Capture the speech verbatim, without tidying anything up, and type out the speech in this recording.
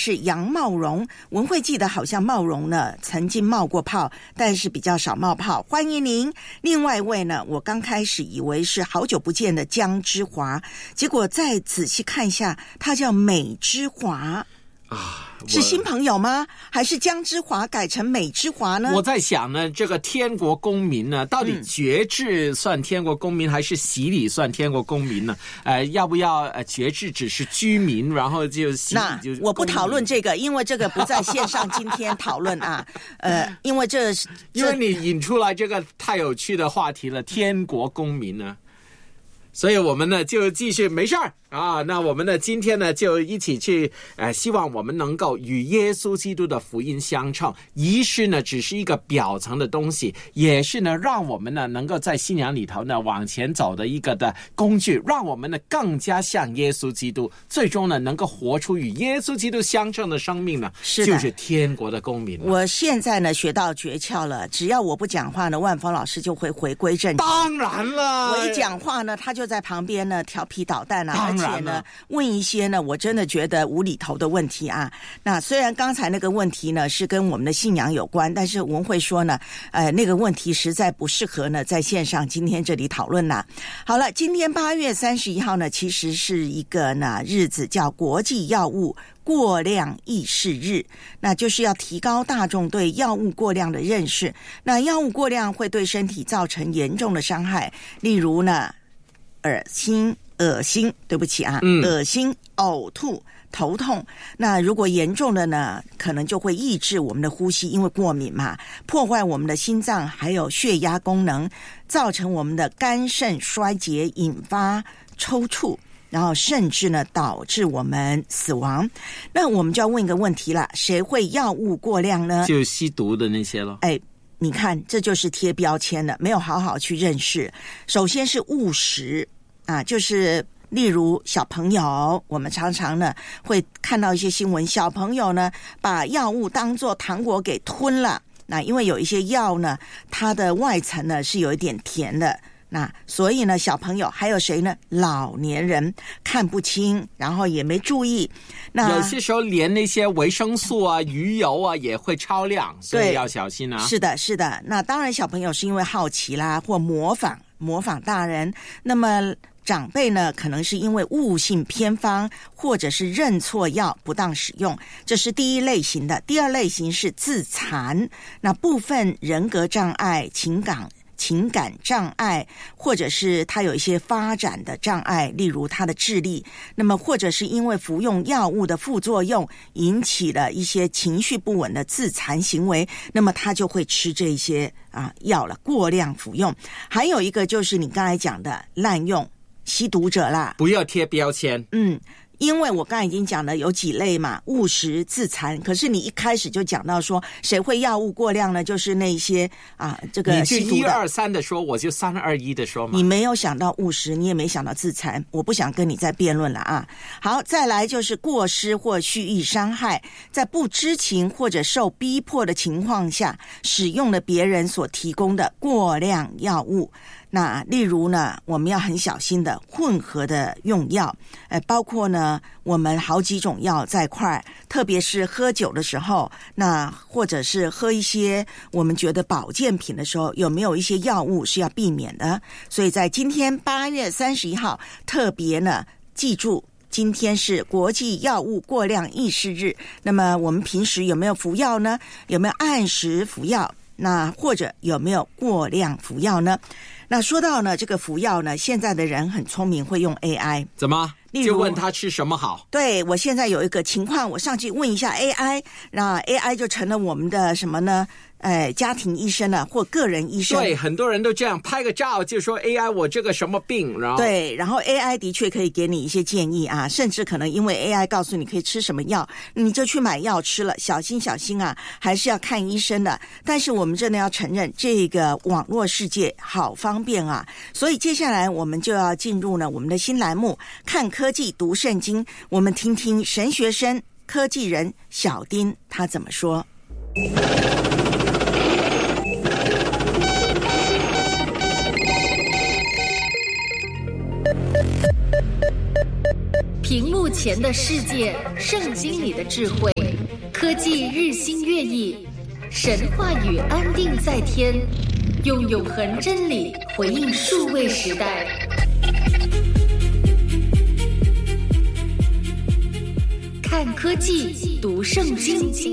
是杨茂荣。文慧记得好像茂荣呢曾经冒过泡，但是比较少冒泡。欢迎您。另外一位呢，我刚开始以为是好久不见的江之华，结果再仔细看一下，他叫美之华。啊，是新朋友吗？还是江之华改成美之华呢？ 我在想呢，这个天国公民呢，到底爵制算天国公民，嗯、还是洗礼算天国公民呢？呃，要不要呃爵制只是居民，然后就洗礼就？ 那我不讨论这个，因为这个不在线上今天讨论啊。呃，因为这因为你引出来这个太有趣的话题了，天国公民呢。所以我们呢就继续没事儿啊，那我们呢今天呢就一起去呃，希望我们能够与耶稣基督的福音相称。仪式呢只是一个表层的东西，也是呢让我们呢能够在信仰里头呢往前走的一个的工具，让我们呢更加像耶稣基督，最终呢能够活出与耶稣基督相称的生命呢， 是就是天国的公民。 我现在呢学到诀窍了，只要我不讲话呢，万峰老师就会回归正题。 当然了， 我一讲话呢，他就在旁边呢调皮捣蛋啊，而且呢问一些呢我真的觉得无厘头的问题啊。那虽然刚才那个问题呢是跟我们的信仰有关，但是文慧说呢，呃，那个问题实在不适合呢在线上今天这里讨论啦。好了，今天八月三十一号呢，其实是一个呢日子，叫国际药物过量意识日，那就是要提高大众对药物过量的认识。那药物过量会对身体造成严重的伤害，例如呢恶心恶心对不起啊、嗯、恶心呕吐头痛。那如果严重的呢，可能就会抑制我们的呼吸，因为过敏嘛，破坏我们的心脏还有血压功能，造成我们的肝肾衰竭，引发抽搐，然后甚至呢导致我们死亡。那我们就要问一个问题了，谁会药物过量呢？ 就吸毒的那些咯。 哎，你看这就是贴标签了，没有好好去认识。首先是误食啊，就是例如小朋友，我们常常呢会看到一些新闻，小朋友呢把药物当作糖果给吞了。那因为有一些药呢，它的外层呢是有一点甜的，那所以呢小朋友还有谁呢，老年人看不清，然后也没注意。那有些时候连那些维生素啊鱼油啊也会超量，所以要小心啊。 是的是的，那当然小朋友是因为好奇啦，或模仿模仿大人。那么长辈呢可能是因为误信偏方，或者是认错药不当使用，这是第一类型的。第二类型是自残，那部分人格障碍、情感情感障碍，或者是他有一些发展的障碍，例如他的智力，那么或者是因为服用药物的副作用引起了一些情绪不稳的自残行为，那么他就会吃这些啊药了，过量服用。还有一个就是你刚才讲的滥用吸毒者啦， 不要贴标签。 嗯，因为我刚才已经讲了有几类嘛，误食、自残。可是你一开始就讲到说，谁会药物过量呢？就是那些啊，这个吸毒的。 你就一二三的说，我就三二一的说嘛。 你没有想到误食，你也没想到自残，我不想跟你再辩论了啊。好，再来就是过失或蓄意伤害，在不知情或者受逼迫的情况下，使用了别人所提供的过量药物。那例如呢，我们要很小心的混合的用药，呃，包括呢，我们好几种药在一块，特别是喝酒的时候，那或者是喝一些我们觉得保健品的时候，有没有一些药物是要避免的？所以在今天八月三十一号，特别呢，记住。今天是国际药物过量意识日，那么我们平时有没有服药呢？有没有按时服药？那或者有没有过量服药呢？那说到呢这个服药呢，现在的人很聪明，会用 A I。 怎么就问他吃什么好？ 对，我现在有一个情况，我上去问一下 A I， 那 A I 就成了我们的什么呢？哎，家庭医生了，或个人医生。 对，很多人都这样拍个照就说 A I 我这个什么病，然后对，然后 A I 的确可以给你一些建议啊，甚至可能因为 A I 告诉你可以吃什么药，你就去买药吃了，小心小心啊，还是要看医生的。但是我们真的要承认，这个网络世界好方便啊，所以接下来我们就要进入呢我们的新栏目，看科技读圣经，我们听听神学生科技人小丁他怎么说。 屏幕前的世界，圣经里的智慧，科技日新月异，神话语安定在天，用永恒真理回应数位时代。看科技，读圣经。